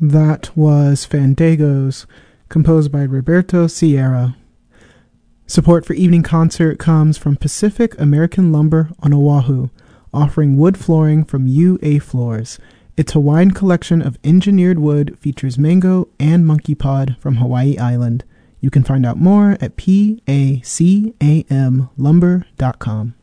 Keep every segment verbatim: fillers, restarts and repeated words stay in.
That was Fandangos, composed by Roberto Sierra. Support for Evening Concert comes from Pacific American Lumber on Oahu, offering wood flooring from U A Floors. Its Hawaiian collection of engineered wood features mango and monkey pod from Hawaii Island. You can find out more at pacam lumber dot com.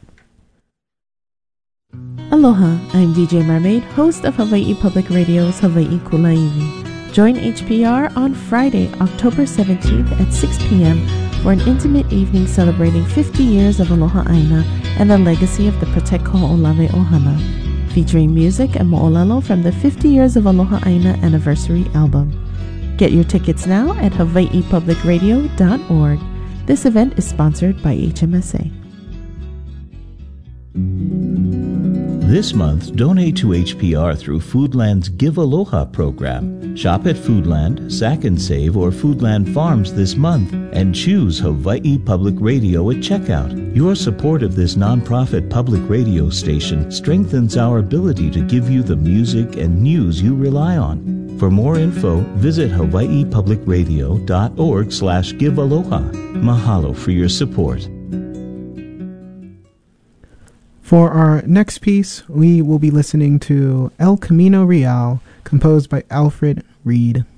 Aloha, I'm D J Mermaid, host of Hawaii Public Radio's Hawaii Kulaiwi. Join H P R on Friday, October seventeenth at six p.m. for an intimate evening celebrating fifty years of Aloha Aina and the legacy of the Protect Ho'olave Ohana, featuring music and mo'olelo from the fifty Years of Aloha Aina Anniversary album. Get your tickets now at hawaii public radio dot org. This event is sponsored by H M S A. This month, donate to H P R through Foodland's Give Aloha program. Shop at Foodland, Sack and Save, or Foodland Farms this month and choose Hawaii Public Radio at checkout. Your support of this nonprofit public radio station strengthens our ability to give you the music and news you rely on. For more info, visit hawaii public radio dot org slash give aloha. Mahalo for your support. For our next piece, we will be listening to El Camino Real, composed by Alfred Reed.